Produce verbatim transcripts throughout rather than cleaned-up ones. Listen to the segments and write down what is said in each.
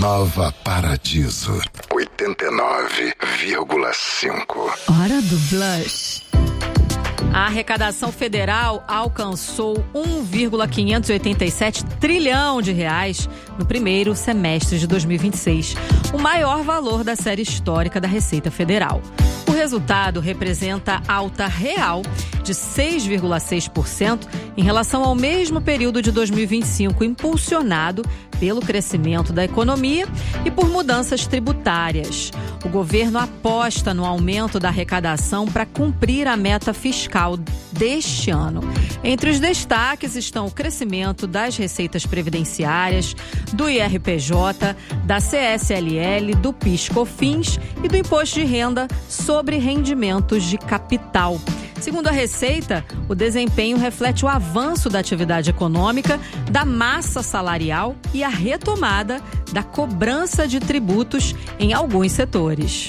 Nova Paradiso, oitenta e nove vírgula cinco. Hora do Blush. A arrecadação federal alcançou um vírgula quinhentos e oitenta e sete trilhão de reais no primeiro semestre de dois mil e vinte e seis, o maior valor da série histórica da Receita Federal. O resultado representa alta real de seis vírgula seis por cento em relação ao mesmo período de dois mil e vinte e cinco, impulsionado pelo crescimento da economia e por mudanças tributárias. O governo aposta no aumento da arrecadação para cumprir a meta fiscal deste ano. Entre os destaques estão o crescimento das receitas previdenciárias, do I R P J, da C S L L, do PIS/COFINS e do Imposto de Renda sobre Rendimentos de Capital. Segundo a Receita, o desempenho reflete o avanço da atividade econômica, da massa salarial e a retomada da cobrança de tributos em alguns setores.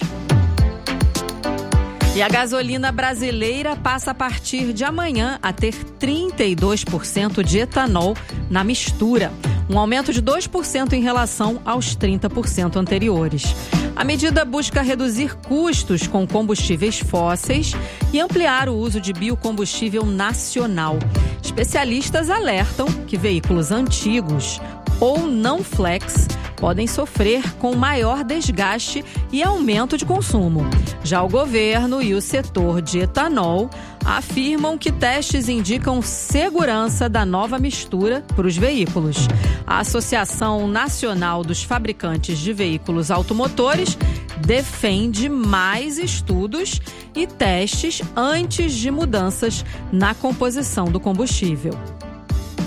E a gasolina brasileira passa a partir de amanhã a ter trinta e dois por cento de etanol na mistura, um aumento de dois por cento em relação aos trinta por cento anteriores. A medida busca reduzir custos com combustíveis fósseis e ampliar o uso de biocombustível nacional. Especialistas alertam que veículos antigos ou não flex podem sofrer com maior desgaste e aumento de consumo. Já o governo e o setor de etanol afirmam que testes indicam segurança da nova mistura para os veículos. A Associação Nacional dos Fabricantes de Veículos Automotores defende mais estudos e testes antes de mudanças na composição do combustível.